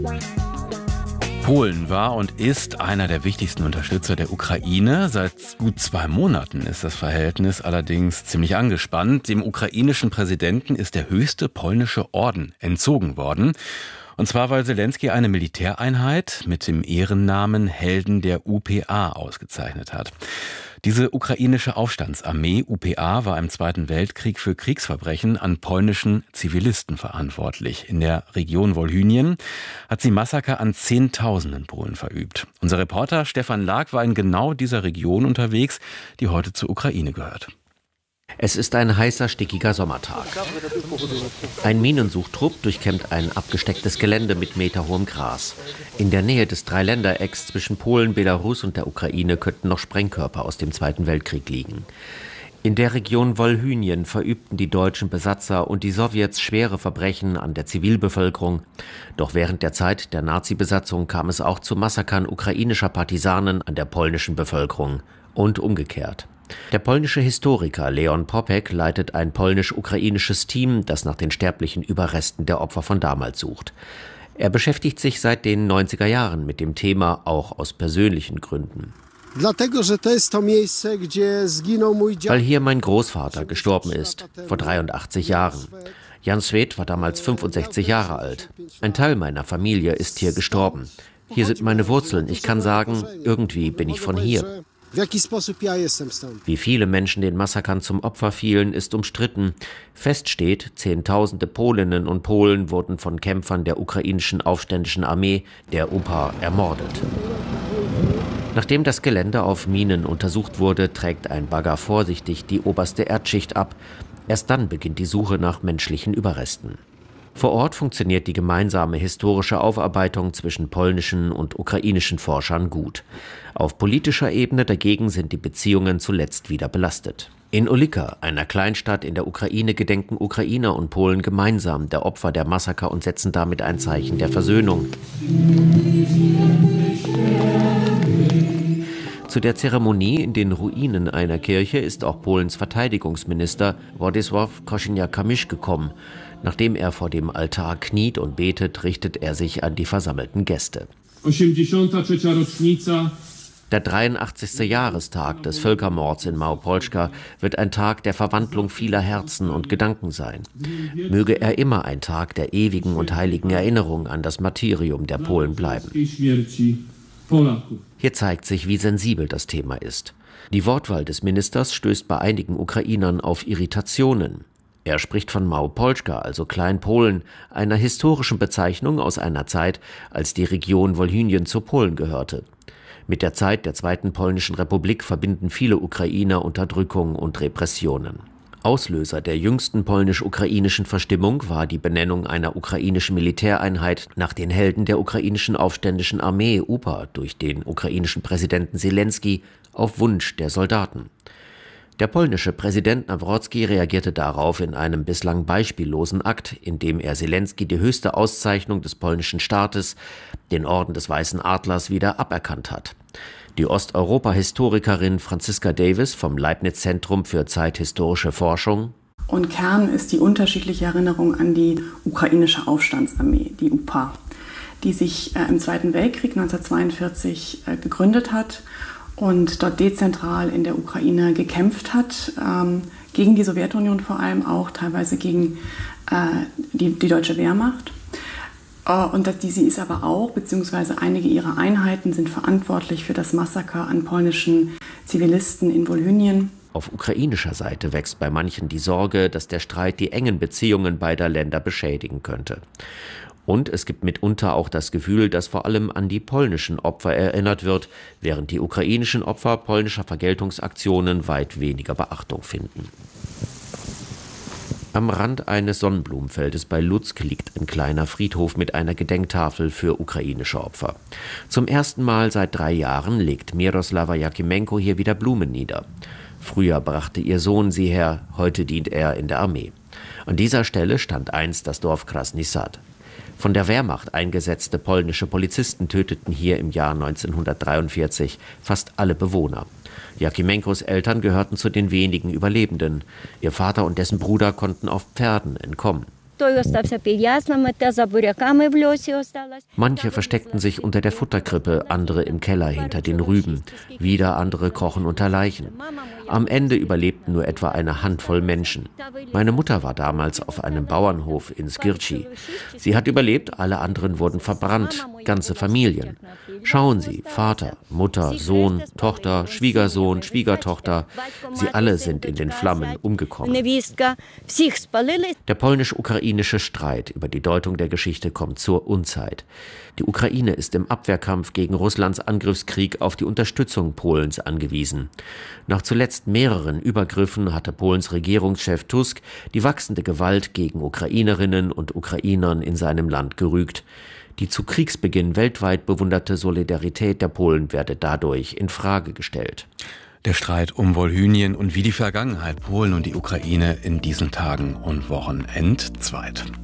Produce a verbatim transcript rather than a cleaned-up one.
Polen war und ist einer der wichtigsten Unterstützer der Ukraine. Seit gut zwei Monaten ist das Verhältnis allerdings ziemlich angespannt. Dem ukrainischen Präsidenten ist der höchste polnische Orden entzogen worden. Und zwar, weil Selenskyj eine Militäreinheit mit dem Ehrennamen Helden der U P A ausgezeichnet hat. Diese ukrainische Aufstandsarmee U P A war im Zweiten Weltkrieg für Kriegsverbrechen an polnischen Zivilisten verantwortlich. In der Region Wolhynien hat sie Massaker an Zehntausenden Polen verübt. Unser Reporter Stefan Lag war in genau dieser Region unterwegs, die heute zur Ukraine gehört. Es ist ein heißer, stickiger Sommertag. Ein Minensuchtrupp durchkämmt ein abgestecktes Gelände mit meterhohem Gras. In der Nähe des Dreiländerecks zwischen Polen, Belarus und der Ukraine könnten noch Sprengkörper aus dem Zweiten Weltkrieg liegen. In der Region Wolhynien verübten die deutschen Besatzer und die Sowjets schwere Verbrechen an der Zivilbevölkerung. Doch während der Zeit der Nazi-Besatzung kam es auch zu Massakern ukrainischer Partisanen an der polnischen Bevölkerung und umgekehrt. Der polnische Historiker Leon Popek leitet ein polnisch-ukrainisches Team, das nach den sterblichen Überresten der Opfer von damals sucht. Er beschäftigt sich seit den neunziger Jahren mit dem Thema, auch aus persönlichen Gründen. Weil hier mein Großvater gestorben ist, vor dreiundachtzig Jahren. Jan Swed war damals fünfundsechzig Jahre alt. Ein Teil meiner Familie ist hier gestorben. Hier sind meine Wurzeln. Ich kann sagen, irgendwie bin ich von hier. Wie viele Menschen den Massakern zum Opfer fielen, ist umstritten. Fest steht, Zehntausende Polinnen und Polen wurden von Kämpfern der ukrainischen aufständischen Armee, der U P A, ermordet. Nachdem das Gelände auf Minen untersucht wurde, trägt ein Bagger vorsichtig die oberste Erdschicht ab. Erst dann beginnt die Suche nach menschlichen Überresten. Vor Ort funktioniert die gemeinsame historische Aufarbeitung zwischen polnischen und ukrainischen Forschern gut. Auf politischer Ebene dagegen sind die Beziehungen zuletzt wieder belastet. In Olyka, einer Kleinstadt in der Ukraine, gedenken Ukrainer und Polen gemeinsam der Opfer der Massaker und setzen damit ein Zeichen der Versöhnung. Zu der Zeremonie in den Ruinen einer Kirche ist auch Polens Verteidigungsminister Władysław Kosiniak-Kamysz gekommen. Nachdem er vor dem Altar kniet und betet, richtet er sich an die versammelten Gäste. Der dreiundachtzigste Jahrestag des Völkermords in Małopolska wird ein Tag der Verwandlung vieler Herzen und Gedanken sein. Möge er immer ein Tag der ewigen und heiligen Erinnerung an das Martyrium der Polen bleiben. Hier zeigt sich, wie sensibel das Thema ist. Die Wortwahl des Ministers stößt bei einigen Ukrainern auf Irritationen. Er spricht von Małopolska, also Kleinpolen, einer historischen Bezeichnung aus einer Zeit, als die Region Wolhynien zu Polen gehörte. Mit der Zeit der Zweiten Polnischen Republik verbinden viele Ukrainer Unterdrückung und Repressionen. Auslöser der jüngsten polnisch-ukrainischen Verstimmung war die Benennung einer ukrainischen Militäreinheit nach den Helden der ukrainischen aufständischen Armee U P A durch den ukrainischen Präsidenten Selenskyj auf Wunsch der Soldaten. Der polnische Präsident Nawrocki reagierte darauf in einem bislang beispiellosen Akt, in dem er Selenskyj die höchste Auszeichnung des polnischen Staates, den Orden des Weißen Adlers, wieder aberkannt hat. Die Osteuropa-Historikerin Franziska Davis vom Leibniz-Zentrum für zeithistorische Forschung. Und Kern ist die unterschiedliche Erinnerung an die ukrainische Aufstandsarmee, die U P A, die sich äh, im Zweiten Weltkrieg neunzehnhundertzweiundvierzig äh, gegründet hat und dort dezentral in der Ukraine gekämpft hat, ähm, gegen die Sowjetunion vor allem auch, teilweise gegen äh, die, die deutsche Wehrmacht. Äh, und die, sie ist aber auch, beziehungsweise einige ihrer Einheiten sind verantwortlich für das Massaker an polnischen Zivilisten in Wolhynien. Auf ukrainischer Seite wächst bei manchen die Sorge, dass der Streit die engen Beziehungen beider Länder beschädigen könnte. Und es gibt mitunter auch das Gefühl, dass vor allem an die polnischen Opfer erinnert wird, während die ukrainischen Opfer polnischer Vergeltungsaktionen weit weniger Beachtung finden. Am Rand eines Sonnenblumenfeldes bei Lutsk liegt ein kleiner Friedhof mit einer Gedenktafel für ukrainische Opfer. Zum ersten Mal seit drei Jahren legt Miroslava Jakimenko hier wieder Blumen nieder. Früher brachte ihr Sohn sie her, heute dient er in der Armee. An dieser Stelle stand einst das Dorf Krasny Sad. Von der Wehrmacht eingesetzte polnische Polizisten töteten hier im Jahr neunzehnhundertdreiundvierzig fast alle Bewohner. Jakimenkos Eltern gehörten zu den wenigen Überlebenden. Ihr Vater und dessen Bruder konnten auf Pferden entkommen. Manche versteckten sich unter der Futterkrippe, andere im Keller hinter den Rüben. Wieder andere krochen unter Leichen. Am Ende überlebten nur etwa eine Handvoll Menschen. Meine Mutter war damals auf einem Bauernhof in Skirci. Sie hat überlebt, alle anderen wurden verbrannt, ganze Familien. Schauen Sie, Vater, Mutter, Sohn, Tochter, Schwiegersohn, Schwiegertochter, sie alle sind in den Flammen umgekommen. Der polnisch-ukrainische Streit über die Deutung der Geschichte kommt zur Unzeit. Die Ukraine ist im Abwehrkampf gegen Russlands Angriffskrieg auf die Unterstützung Polens angewiesen. Nach zuletzt mehreren Übergriffen hatte Polens Regierungschef Tusk die wachsende Gewalt gegen Ukrainerinnen und Ukrainern in seinem Land gerügt. Die zu Kriegsbeginn weltweit bewunderte Solidarität der Polen werde dadurch in Frage gestellt. Der Streit um Wolhynien und wie die Vergangenheit Polen und die Ukraine in diesen Tagen und Wochen entzweit.